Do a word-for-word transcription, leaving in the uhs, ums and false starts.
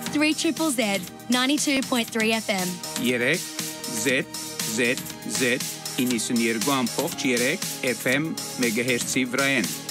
three triple Z, ninety-two point three F M. երեք Z Z Z իննսուն երկու ամբողջ երեք F M մեգահերցի վրայեն